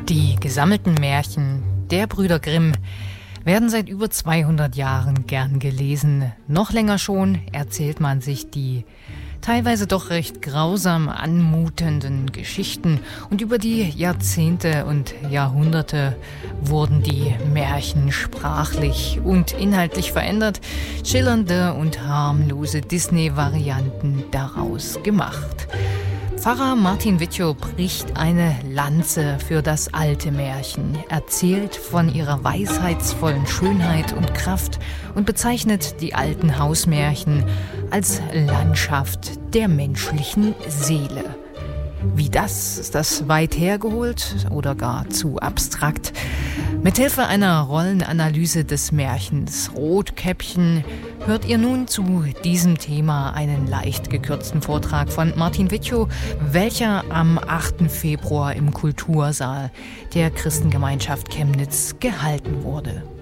Die gesammelten Märchen der Brüder Grimm werden seit über 200 Jahren gern gelesen. Noch länger schon erzählt man sich die teilweise doch recht grausam anmutenden Geschichten. Und über die Jahrzehnte und Jahrhunderte wurden die Märchen sprachlich und inhaltlich verändert, schillernde und harmlose Disney-Varianten daraus gemacht. Pfarrer Martin Wittjow bricht eine Lanze für das alte Märchen, erzählt von ihrer weisheitsvollen Schönheit und Kraft und bezeichnet die alten Hausmärchen als Landschaft der menschlichen Seele. Wie das? Ist das weit hergeholt oder gar zu abstrakt? Mithilfe einer Rollenanalyse des Märchens Rotkäppchen hört ihr nun zu diesem Thema einen leicht gekürzten Vortrag von Martin Wittjow, welcher am 8. Februar im Kultursaal der Christengemeinschaft Chemnitz gehalten wurde.